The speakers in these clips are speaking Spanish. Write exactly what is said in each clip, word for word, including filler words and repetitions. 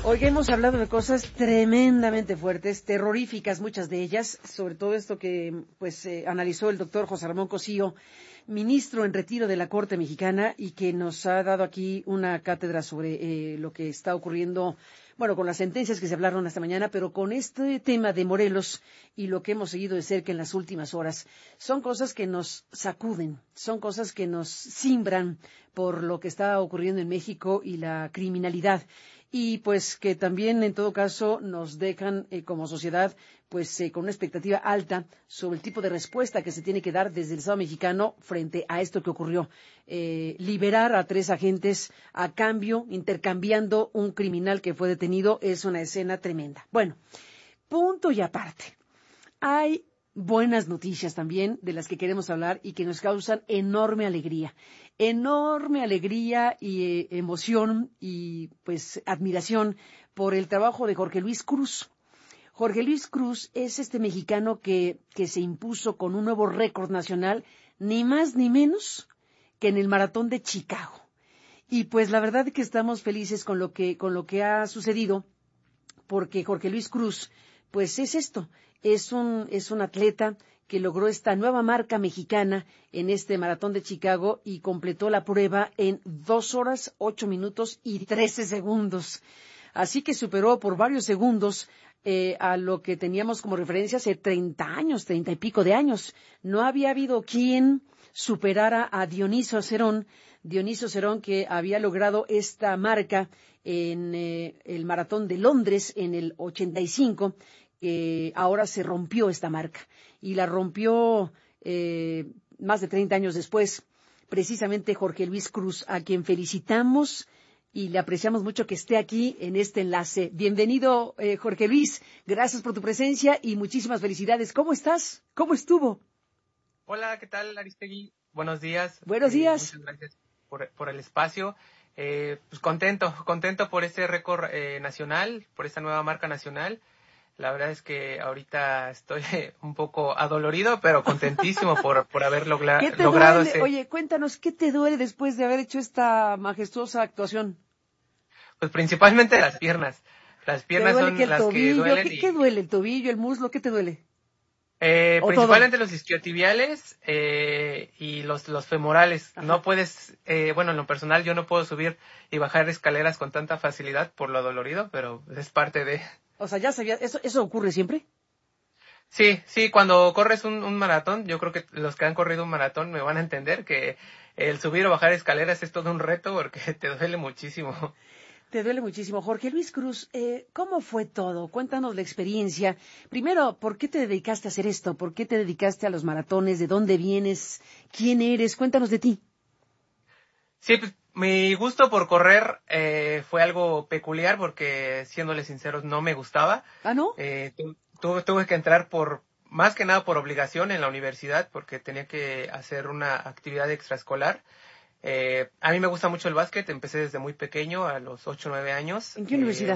Hoy hemos hablado de cosas tremendamente fuertes, terroríficas, muchas de ellas, sobre todo esto que pues eh, analizó el doctor José Ramón Cosío, ministro en retiro de la Corte Mexicana, y que nos ha dado aquí una cátedra sobre eh, lo que está ocurriendo, bueno, con las sentencias que se hablaron esta mañana, pero con este tema de Morelos y lo que hemos seguido de cerca en las últimas horas. Son cosas que nos sacuden, son cosas que nos simbran por lo que está ocurriendo en México y la criminalidad. Y pues que también en todo caso nos dejan eh, como sociedad pues eh, con una expectativa alta sobre el tipo de respuesta que se tiene que dar desde el Estado mexicano frente a esto que ocurrió. Eh, liberar a tres agentes a cambio, intercambiando un criminal que fue detenido, es una escena tremenda. Bueno, punto y aparte. Hay buenas noticias también de las que queremos hablar y que nos causan enorme alegría. Enorme alegría y eh, emoción y pues admiración por el trabajo de Jorge Luis Cruz. Jorge Luis Cruz es este mexicano que, que se impuso con un nuevo récord nacional, ni más ni menos que en el Maratón de Chicago. Y pues la verdad es que estamos felices con lo que, con lo que ha sucedido, porque Jorge Luis Cruz, pues es esto, es un, es un atleta que logró esta nueva marca mexicana en este Maratón de Chicago y completó la prueba en dos horas, ocho minutos y trece segundos. Así que superó por varios segundos eh, a lo que teníamos como referencia hace treinta años, treinta y pico de años. No había habido quien superara a Dionisio Cerón, Dionisio Cerón que había logrado esta marca en eh, el Maratón de Londres en el ochenta y cinco, que eh, ahora se rompió esta marca y la rompió eh, más de treinta años después, precisamente Jorge Luis Cruz, a quien felicitamos y le apreciamos mucho que esté aquí en este enlace. Bienvenido, eh, Jorge Luis, gracias por tu presencia y muchísimas felicidades. ¿Cómo estás? ¿Cómo estuvo? Hola, ¿qué tal, Aristegui? Buenos días. Buenos eh, días. Muchas gracias por, por el espacio. Eh, pues contento, contento por este récord eh, nacional, por esta nueva marca nacional. La verdad es que ahorita estoy un poco adolorido, pero contentísimo por, por haber logra, ¿Qué te logrado duele? ese... Oye, cuéntanos, ¿qué te duele después de haber hecho esta majestuosa actuación? Pues principalmente las piernas. Las ¿Te piernas duele que son el las que tobillo? duelen ¿Qué, qué y... duele? ¿El tobillo, el muslo? ¿Qué te duele? Eh, ¿O todo? principalmente los isquiotibiales eh, y los, los femorales. Ajá. No puedes, eh, bueno, en lo personal yo no puedo subir y bajar escaleras con tanta facilidad por lo dolorido, pero es parte de... O sea, ya sabía, ¿eso, eso ocurre siempre? Sí, sí, cuando corres un, un maratón, yo creo que los que han corrido un maratón me van a entender que el subir o bajar escaleras es todo un reto porque te duele muchísimo. Te duele muchísimo. Jorge Luis Cruz, eh, ¿cómo fue todo? Cuéntanos la experiencia. Primero, ¿por qué te dedicaste a hacer esto? ¿Por qué te dedicaste a los maratones? ¿De dónde vienes? ¿Quién eres? Cuéntanos de ti. Sí, pues mi gusto por correr eh, fue algo peculiar porque, siéndole sinceros, no me gustaba. ¿Ah, no? Eh, tu- tuve, tuve que entrar por, más que nada por obligación en la universidad porque tenía que hacer una actividad extraescolar. Eh, a mí me gusta mucho el básquet, empecé desde muy pequeño, a los ocho o nueve años. ¿En qué Eh, universidad?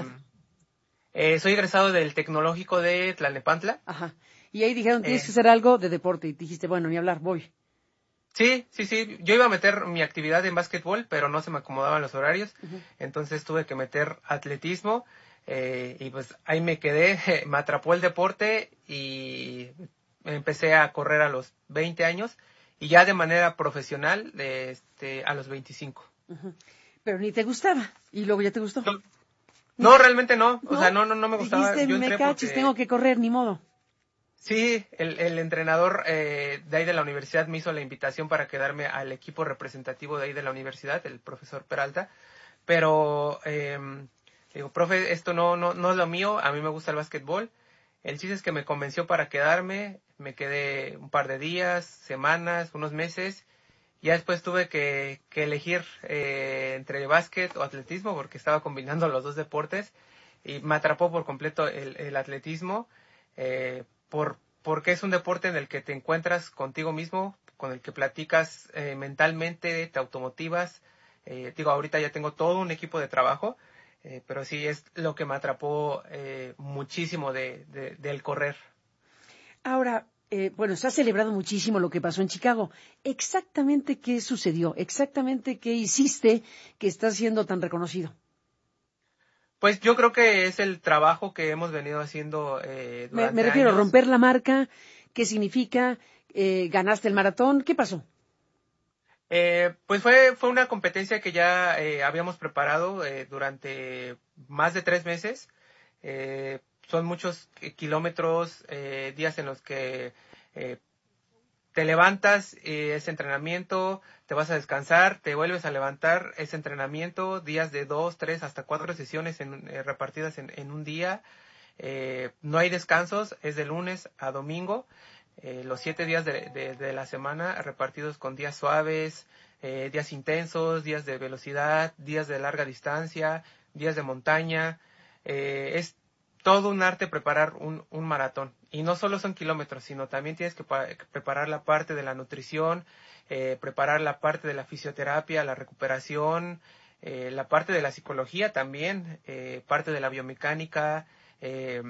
eh, soy egresado del Tecnológico de Tlalnepantla. Ajá. Y ahí dijeron, tienes que Eh, hacer algo de deporte. Y dijiste, bueno, ni hablar, voy. sí, sí, sí, yo iba a meter mi actividad en básquetbol, pero no se me acomodaban los horarios, Uh-huh. entonces tuve que meter atletismo. Eh, y pues ahí me quedé, me atrapó el deporte y empecé a correr a los veinte años y ya de manera profesional de este, a los veinticinco. Uh-huh. Pero ni te gustaba. Y luego ya te gustó. No, no, realmente no, o ¿No? sea, no, no, no me gustaba. Dijiste, Yo me entré cachis, porque tengo que correr, ni modo. sí, el, el entrenador eh, de ahí de la universidad me hizo la invitación para quedarme al equipo representativo de ahí de la universidad, el profesor Peralta, pero eh, digo, profe, esto no, no, no es lo mío, a mí me gusta el básquetbol. El chiste es que me convenció para quedarme, me quedé un par de días, semanas, unos meses. Ya después tuve que, que elegir eh, entre básquet o atletismo porque estaba combinando los dos deportes y me atrapó por completo el, el atletismo eh, por porque es un deporte en el que te encuentras contigo mismo, con el que platicas eh, mentalmente, te automotivas. Eh, digo, ahorita ya tengo todo un equipo de trabajo, eh, pero sí es lo que me atrapó eh, muchísimo de, de, del correr. Ahora, eh, bueno, se ha celebrado muchísimo lo que pasó en Chicago. Exactamente qué sucedió, exactamente qué hiciste que estás siendo tan reconocido. Pues yo creo que es el trabajo que hemos venido haciendo eh, durante Me, me refiero a años. romper la marca. ¿Qué significa? Eh, ¿Ganaste el maratón? ¿Qué pasó? Eh, pues fue, fue una competencia que ya eh, habíamos preparado eh, durante más de tres meses. Eh, son muchos kilómetros, eh, días en los que eh, te levantas, eh, es entrenamiento, te vas a descansar, te vuelves a levantar, es entrenamiento, días de dos, tres, hasta cuatro sesiones en, eh, repartidas en, en un día. Eh, no hay descansos, es de lunes a domingo. Eh, los siete días de, de, de la semana repartidos con días suaves, eh, días intensos, días de velocidad, días de larga distancia, días de montaña. Eh, es todo un arte preparar un, un maratón. Y no solo son kilómetros, sino también tienes que, pa- que preparar la parte de la nutrición, eh, preparar la parte de la fisioterapia, la recuperación, eh, la parte de la psicología también, eh, parte de la biomecánica. Eh,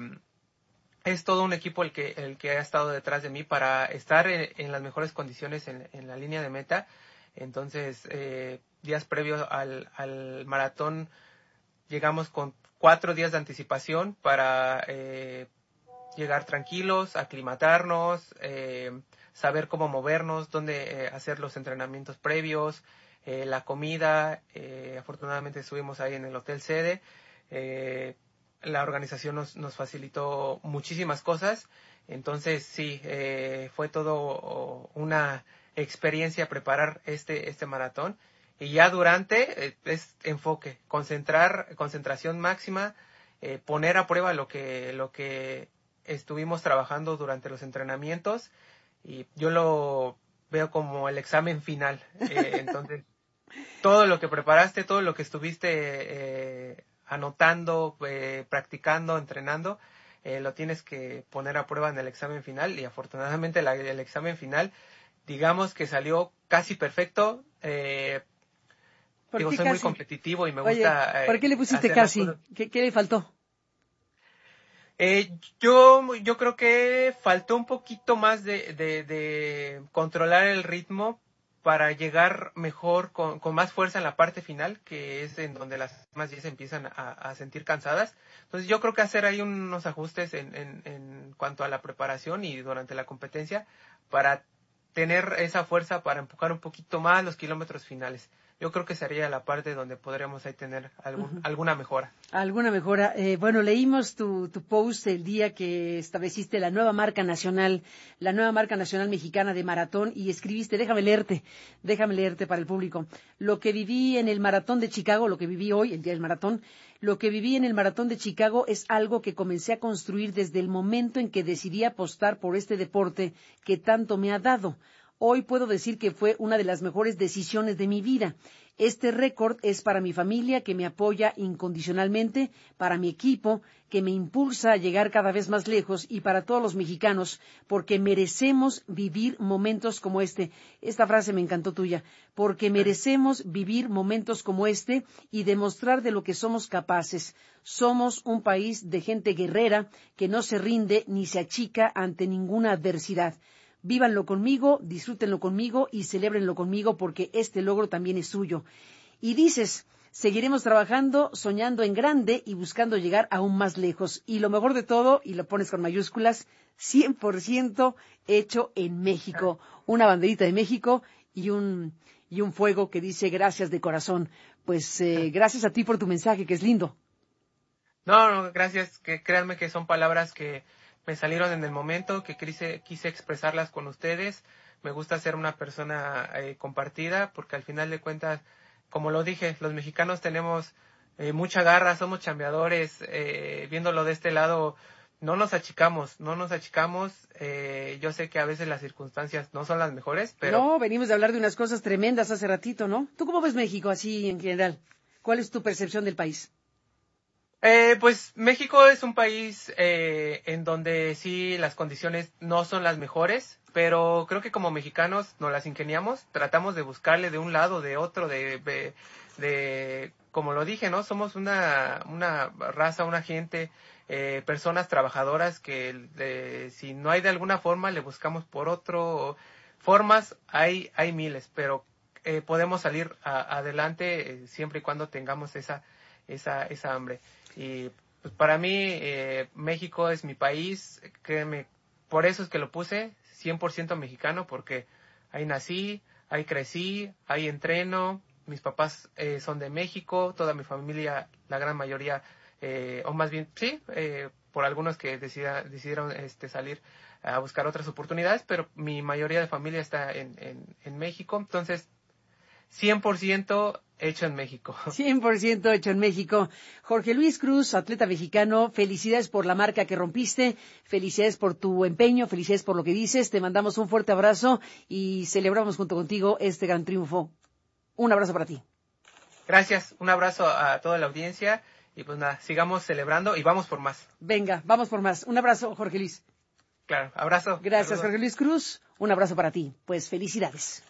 es todo un equipo el que, el que ha estado detrás de mí para estar en, en las mejores condiciones en, en la línea de meta. Entonces, eh, días previos al, al maratón, llegamos con cuatro días de anticipación para eh, llegar tranquilos, aclimatarnos, eh, saber cómo movernos, dónde eh, hacer los entrenamientos previos, eh, la comida. Eh, afortunadamente estuvimos ahí en el hotel sede. Eh, la organización nos, nos facilitó muchísimas cosas. Entonces, sí, eh, fue todo una experiencia preparar este, este maratón. Y ya durante eh, es enfoque, concentrar, concentración máxima, eh, poner a prueba lo que, lo que estuvimos trabajando durante los entrenamientos, y yo lo veo como el examen final. Eh, entonces, todo lo que preparaste, todo lo que estuviste eh, anotando, eh, practicando, entrenando, eh, lo tienes que poner a prueba en el examen final, y afortunadamente la, el examen final, digamos que salió casi perfecto. Eh, ¿Por digo, qué soy muy casi? competitivo y me Oye, gusta ¿por eh, qué le pusiste hacer las casi? cosas. ¿Qué, qué le faltó? Eh, yo, yo creo que faltó un poquito más de, de, de controlar el ritmo para llegar mejor, con, con más fuerza en la parte final, que es en donde las más ya se empiezan a, a sentir cansadas. Entonces yo creo que hacer ahí unos ajustes en, en, en cuanto a la preparación y durante la competencia para tener esa fuerza para empujar un poquito más los kilómetros finales. Yo creo que sería la parte donde podríamos ahí tener algún, Uh-huh. alguna mejora. ¿Alguna mejora? Eh, bueno, leímos tu, tu post el día que estableciste la nueva marca nacional, la nueva marca nacional mexicana de maratón, y escribiste, déjame leerte, déjame leerte para el público. Lo que viví en el maratón de Chicago, lo que viví hoy, el día del maratón, lo que viví en el maratón de Chicago es algo que comencé a construir desde el momento en que decidí apostar por este deporte que tanto me ha dado. Hoy puedo decir que fue una de las mejores decisiones de mi vida. Este récord es para mi familia, que me apoya incondicionalmente, para mi equipo, que me impulsa a llegar cada vez más lejos, y para todos los mexicanos, porque merecemos vivir momentos como este. Esta frase me encantó tuya. Porque merecemos vivir momentos como este y demostrar de lo que somos capaces. Somos un país de gente guerrera que no se rinde ni se achica ante ninguna adversidad. Vívanlo conmigo, disfrútenlo conmigo y celébrenlo conmigo, porque este logro también es suyo. Y dices, seguiremos trabajando, soñando en grande y buscando llegar aún más lejos. Y lo mejor de todo, y lo pones con mayúsculas, cien por ciento hecho en México. Una banderita de México y un, y un fuego que dice gracias de corazón. Pues eh, gracias a ti por tu mensaje, que es lindo. No, no, gracias. Que créanme que son palabras que me salieron en el momento, que quise, quise expresarlas con ustedes. Me gusta ser una persona eh, compartida, porque al final de cuentas, como lo dije, los mexicanos tenemos eh, mucha garra, somos chambeadores. Eh, viéndolo de este lado, no nos achicamos, no nos achicamos. Eh, yo sé que a veces las circunstancias no son las mejores, pero No, venimos de hablar de unas cosas tremendas hace ratito, ¿no? ¿Tú cómo ves México así en general? ¿Cuál es tu percepción del país? Eh, pues México es un país eh, en donde sí las condiciones no son las mejores, pero creo que como mexicanos nos las ingeniamos, tratamos de buscarle de un lado, de otro, de, de, de como lo dije, ¿no? Somos una, una raza, una gente, eh, personas trabajadoras que eh, si no hay de alguna forma le buscamos por otro formas, hay, hay miles, pero eh, podemos salir a, adelante eh, siempre y cuando tengamos esa esa, esa hambre. Y pues para mí eh, México es mi país, créeme, por eso es que lo puse cien por ciento mexicano, porque ahí nací, ahí crecí, ahí entreno, mis papás eh, son de México, toda mi familia, la gran mayoría, eh, o más bien, sí, eh, por algunos que decida, decidieron este, salir a buscar otras oportunidades, pero mi mayoría de familia está en, en, en México, entonces cien por ciento hecho en México. cien por ciento hecho en México. Jorge Luis Cruz, atleta mexicano, felicidades por la marca que rompiste, felicidades por tu empeño, felicidades por lo que dices, te mandamos un fuerte abrazo y celebramos junto contigo este gran triunfo. Un abrazo para ti. Gracias, un abrazo a toda la audiencia y pues nada, sigamos celebrando y vamos por más. Venga, vamos por más. Un abrazo, Jorge Luis. Claro, abrazo. Gracias, Saludos. Jorge Luis Cruz. Un abrazo para ti. Pues felicidades.